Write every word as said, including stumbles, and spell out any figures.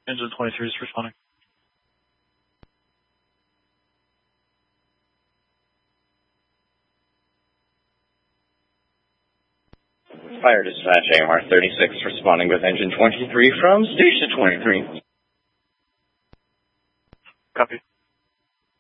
Engine twenty-three is responding. Fire dispatch A M R thirty-six responding with engine twenty-three from station twenty-three. Copy.